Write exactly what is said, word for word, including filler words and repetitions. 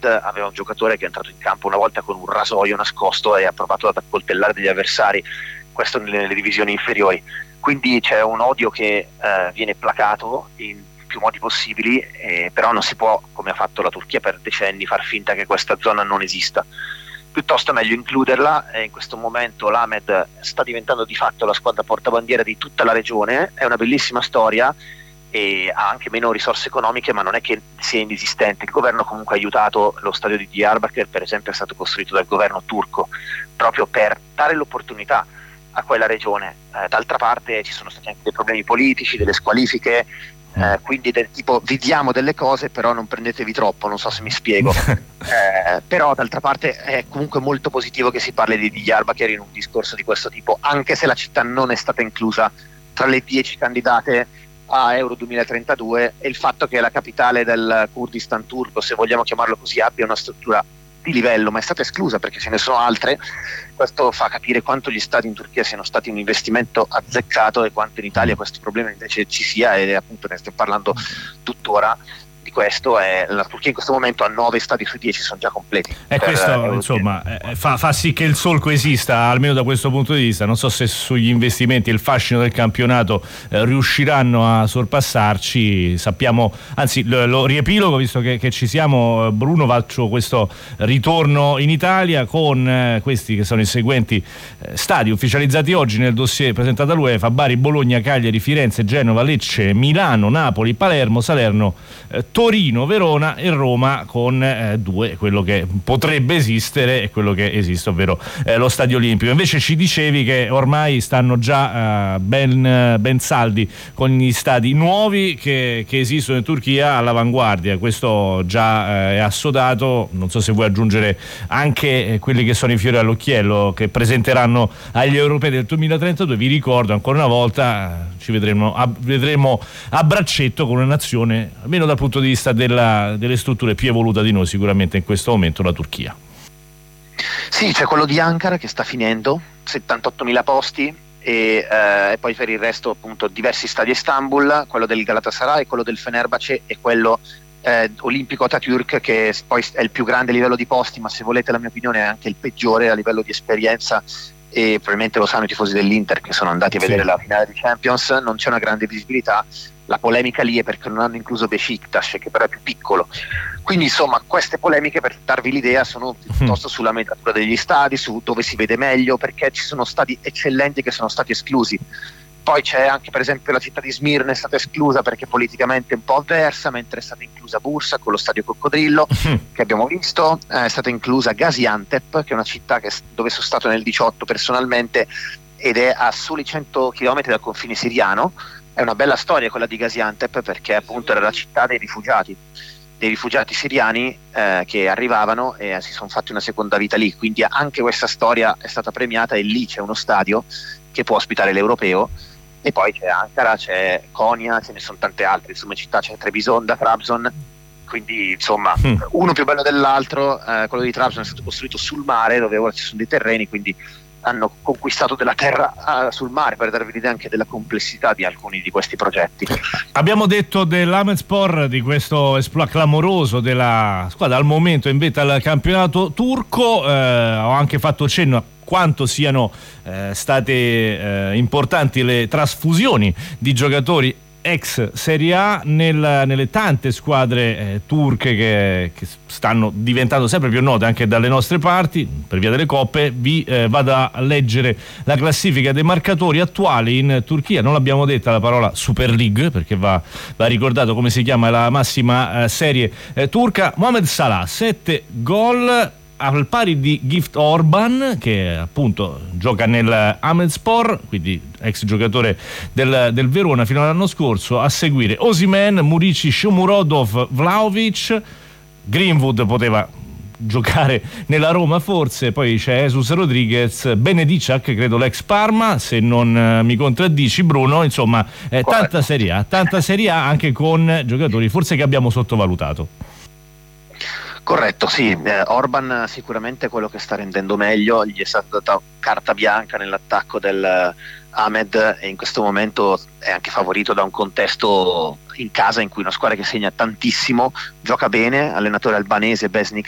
Ahmed aveva un giocatore che è entrato in campo una volta con un rasoio nascosto e ha provato ad accoltellare degli avversari, questo nelle, nelle divisioni inferiori. Quindi c'è un odio che eh, viene placato in più modi possibili, eh, però non si può, come ha fatto la Turchia per decenni, far finta che questa zona non esista. Piuttosto è meglio includerla, e in questo momento l'Ahmed sta diventando di fatto la squadra portabandiera di tutta la regione. È una bellissima storia e ha anche meno risorse economiche, ma non è che sia inesistente. Il governo comunque ha aiutato. Lo stadio di Diyarbakir, per esempio, è stato costruito dal governo turco proprio per dare l'opportunità a quella regione. Eh, d'altra parte ci sono stati anche dei problemi politici, delle squalifiche, eh, quindi del tipo vi diamo delle cose però non prendetevi troppo, non so se mi spiego. eh, però d'altra parte è comunque molto positivo che si parli di Diyarbakir in un discorso di questo tipo, anche se la città non è stata inclusa tra le dieci candidate a Euro duemilatrentadue, e il fatto che la capitale del Kurdistan turco, se vogliamo chiamarlo così, abbia una struttura di livello, ma è stata esclusa perché ce ne sono altre. Questo fa capire quanto gli stadi in Turchia siano stati un investimento azzeccato e quanto in Italia questo problema invece ci sia, e appunto ne stiamo parlando tuttora di questo. È la Turchia in questo momento ha nove stadi su dieci sono già completi. E questo insomma eh, fa, fa sì che il solco esista, almeno da questo punto di vista. Non so se sugli investimenti e il fascino del campionato eh, riusciranno a sorpassarci. Sappiamo, anzi lo, lo riepilogo visto che, che ci siamo, Bruno, faccio questo ritorno in Italia con eh, questi che sono i seguenti eh, stadi ufficializzati oggi nel dossier presentato all'UEFA: Bari, Bologna, Cagliari, Firenze, Genova, Lecce, Milano, Napoli, Palermo, Salerno, eh, Torino, Verona e Roma, con eh, due, quello che potrebbe esistere e quello che esiste, ovvero eh, lo Stadio Olimpico. Invece ci dicevi che ormai stanno già eh, ben, ben saldi con gli stadi nuovi che, che esistono in Turchia all'avanguardia. Questo già eh, è assodato. Non so se vuoi aggiungere anche eh, quelli che sono i fiori all'occhiello che presenteranno agli europei del duemilatrentadue. Vi ricordo ancora una volta, eh, ci vedremo a, vedremo a braccetto con una nazione, almeno dal punto di vista della, delle strutture, più evoluta di noi sicuramente in questo momento, la Turchia. Sì, c'è quello di Ankara che sta finendo, settantottomila posti, e, eh, e poi per il resto appunto diversi stadi a Istanbul, quello del Galatasaray, quello del Fenerbahce e quello eh, olimpico Atatürk, che poi è il più grande a livello di posti, ma se volete la mia opinione è anche il peggiore a livello di esperienza, e probabilmente lo sanno i tifosi dell'Inter che sono andati a vedere sì. la finale di Champions. Non c'è una grande visibilità. La polemica lì è perché non hanno incluso Beşiktaş, che però è più piccolo. Quindi insomma queste polemiche, per darvi l'idea, sono piuttosto sulla metatura degli stadi, su dove si vede meglio, perché ci sono stadi eccellenti che sono stati esclusi. Poi c'è anche per esempio la città di Smirne, è stata esclusa perché politicamente è un po' avversa, mentre è stata inclusa Bursa con lo stadio Coccodrillo che abbiamo visto, è stata inclusa Gaziantep, che è una città che, dove sono stato nel diciotto personalmente, ed è a soli cento chilometri dal confine siriano. È una bella storia quella di Gaziantep, perché appunto era la città dei rifugiati dei rifugiati siriani eh, che arrivavano e eh, si sono fatti una seconda vita lì, quindi anche questa storia è stata premiata, e lì c'è uno stadio che può ospitare l'europeo. E poi c'è Ankara, c'è Konya, ce ne sono tante altre, insomma città, c'è Trebisonda, Trabzon, quindi insomma mm. uno più bello dell'altro. Eh, quello di Trabzon è stato costruito sul mare, dove ora ci sono dei terreni, quindi hanno conquistato della terra uh, sul mare, per darvi l'idea anche della complessità di alcuni di questi progetti. Abbiamo detto dell'Ahmetspor, di questo esploit clamoroso della squadra al momento in vetta al campionato turco. Eh, ho anche fatto cenno a quanto siano eh, state eh, importanti le trasfusioni di giocatori ex Serie A nel, nelle tante squadre eh, turche che, che stanno diventando sempre più note anche dalle nostre parti per via delle coppe. Vi eh, vado a leggere la classifica dei marcatori attuali in Turchia. Non l'abbiamo detta la parola Super League, perché va, va ricordato come si chiama la massima eh, serie eh, turca. Mohamed Salah, sette gol, al pari di Gift Orban, che appunto gioca nel Ahmetspor, quindi ex giocatore del, del Verona fino all'anno scorso. A seguire Osimhen, Murici, Shomurodov, Vlahovic. Greenwood poteva giocare nella Roma forse, poi c'è Jesus Rodriguez, Benediciak, credo l'ex Parma, se non eh, mi contraddici Bruno. Insomma eh, tanta Serie A, tanta Serie A anche con giocatori forse che abbiamo sottovalutato. Corretto, sì, eh, Orban sicuramente è quello che sta rendendo meglio, gli è stata data carta bianca nell'attacco del eh, Ahmed, e in questo momento è anche favorito da un contesto in casa in cui una squadra che segna tantissimo, gioca bene, allenatore albanese Besnik